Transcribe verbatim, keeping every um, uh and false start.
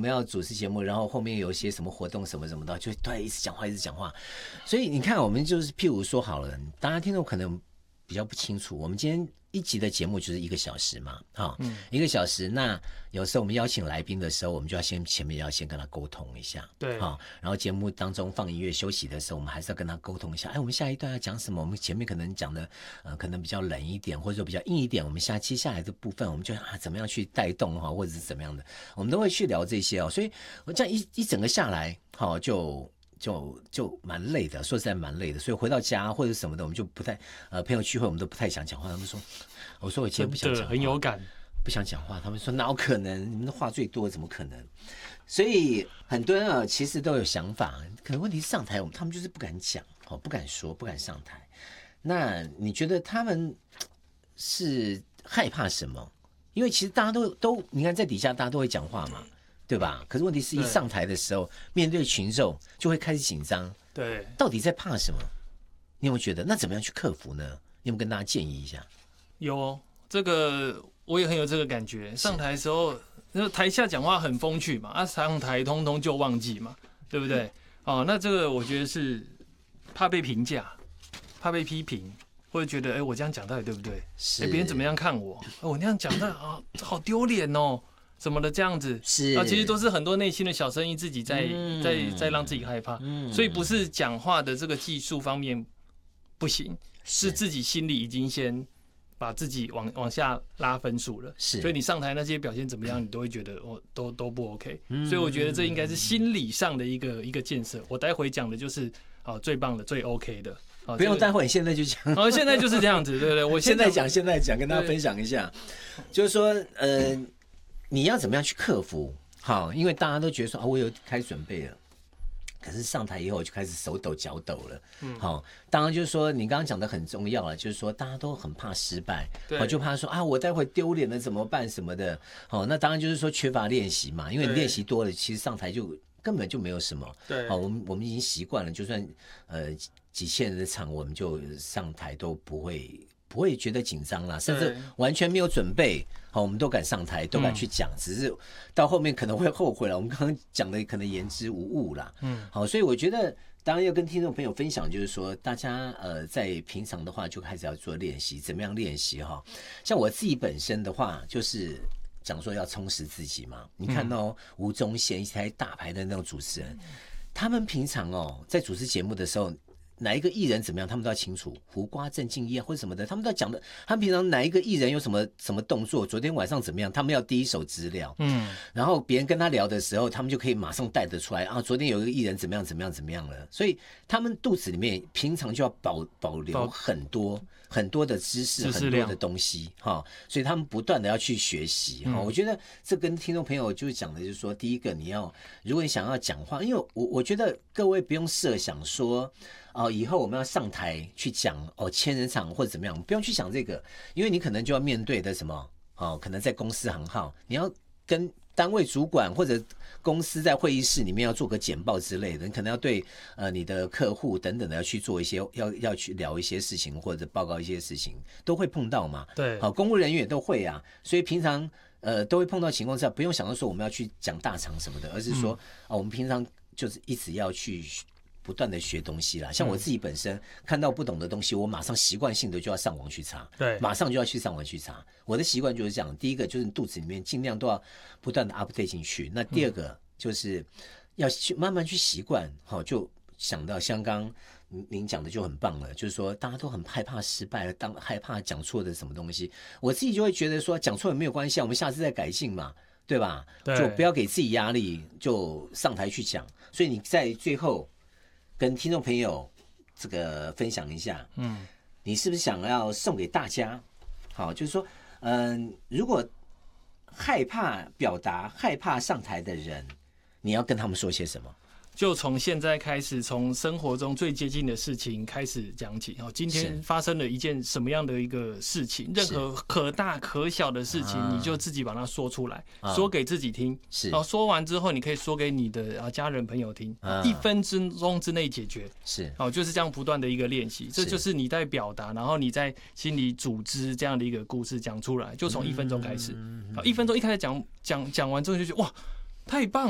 们要主持节目，然后后面有一些什么活动什么什么的，就对一直讲话一直讲话。所以你看，我们就是譬如说好了，大家听众可能比较不清楚，我们今天一集的节目就是一个小时嘛，啊、嗯，一个小时。那有时候我们邀请来宾的时候，我们就要先前面要先跟他沟通一下， 对， 啊，然后节目当中放音乐休息的时候，我们还是要跟他沟通一下。哎，我们下一段要讲什么？我们前面可能讲的呃，可能比较冷一点，或者说比较硬一点。我们下接下来的部分，我们就啊怎么样去带动哈，或者是怎么样的，我们都会去聊这些哦。所以我这样一一整个下来，好、哦、就。就就蛮累的，说实在蛮累的，所以回到家或者什么的，我们就不太呃朋友聚会我们都不太想讲话。他们说，我说我今天不想讲话， 很有感， 不想讲话。他们说哪有可能？你们的话最多，怎么可能？所以很多人啊，其实都有想法，可能问题是上台，我们他们就是不敢讲，哦，不敢说，不敢上台。那你觉得他们是害怕什么？因为其实大家都都，你看在底下大家都会讲话嘛。对吧？可是问题是一上台的时候，面对群众就会开始紧张。 对， 到底在怕什么？你有没有觉得？那怎么样去克服呢？你有没有跟大家建议一下？ 有，这个我也很有这个感觉。上台的时候，那台下讲话很风趣嘛，啊，上台通通就忘记嘛，对不对？哦，那这个我觉得是怕被评价，怕被批评，或者觉得哎、欸，我这样讲到底对不对？哎，别人怎么样看我？哦，我那样讲的啊，好丢脸哦。什么的这样子是啊，其实都是很多内心的小声音自己在、嗯、在在让自己害怕、嗯，所以不是讲话的这个技术方面不行，是, 是自己心里已经先把自己往往下拉分数了，是，所以你上台那些表现怎么样，你都会觉得哦都都不 OK，、嗯、所以我觉得这应该是心理上的一个一个建设。我待会讲的就是啊最棒的最 OK 的。 哦、不用待会，现在就讲。 哦，现在就是这样子，对不对？我现在讲，现在讲，跟大家分享一下，就是说，呃。你要怎么样去克服？好，因为大家都觉得说啊，我有开始准备了，可是上台以后就开始手抖脚抖了。嗯，好，当然就是说你刚刚讲的很重要了，就是说大家都很怕失败，我就怕说啊，我待会丢脸了怎么办什么的。好，那当然就是说缺乏练习嘛，因为你练习多了，其实上台就根本就没有什么。对，好，我们我们已经习惯了，就算呃几千人的场，我们就上台都不会。不会觉得紧张啦，甚至完全没有准备，好，我们都敢上台，都敢去讲、嗯，只是到后面可能会后悔了。我们刚刚讲的可能言之无物啦，嗯，好，所以我觉得当然要跟听众朋友分享，就是说大家呃在平常的话就开始要做练习，怎么样练习哈？像我自己本身的话，就是讲说要充实自己嘛。你看到、哦嗯、吴宗宪一台大牌的那种主持人，他们平常哦在主持节目的时候。哪一个艺人怎么样，他们都要清楚，胡瓜、郑敬一啊或者什么的，他们都要讲的。他们平常哪一个艺人有什么什么动作，昨天晚上怎么样，他们要第一手资料。嗯，然后别人跟他聊的时候，他们就可以马上带得出来啊。昨天有一个艺人怎么样怎么样怎么样了，所以他们肚子里面平常就要保保留很多很多的知识，很多的东西哈。所以他们不断的要去学习哈、嗯。我觉得这跟听众朋友就是讲的，就是说，第一个你要，如果你想要讲话，因为我我觉得各位不用设想说。哦，以后我们要上台去讲哦，千人场或者怎么样，不用去想这个，因为你可能就要面对的什么哦，可能在公司行号，你要跟单位主管或者公司在会议室里面要做个简报之类的，你可能要对呃你的客户等等的要去做一些要要去聊一些事情或者报告一些事情，都会碰到嘛。对，好、哦，公务人员也都会啊，所以平常呃都会碰到情况下，不用想到说我们要去讲大场什么的，而是说、嗯、哦，我们平常就是一直要去。不断的学东西啦，像我自己本身看到不懂的东西，我马上习惯性的就要上网去查，对，马上就要去上网去查。我的习惯就是这样，第一个就是你肚子里面尽量都要不断的 update 进去，那第二个就是要去慢慢去习惯，好，就想到像刚您讲的就很棒了，就是说大家都很害怕失败，当害怕讲错的什么东西，我自己就会觉得说讲错也没有关系，我们下次再改进嘛，对吧？对，就不要给自己压力，就上台去讲。所以你在最后。跟听众朋友这个分享一下，嗯，你是不是想要送给大家？好，就是说，嗯、呃，如果害怕表达、害怕上台的人，你要跟他们说些什么？ 就从现在开始，从生活中最接近的事情开始讲起。哦，今天发生了一件什么样的一个事情？任何可大可小的事情，你就自己把它说出来，啊、说给自己听。是，然后说完之后，你可以说给你的家人朋友听，啊、一分钟之内解决。是，哦，就是这样不断的一个练习。这就是你在表达，然后你在心里组织这样的一个故事讲出来，就从一分钟开始。嗯、一分钟一开始讲讲讲完之后就觉得哇，太棒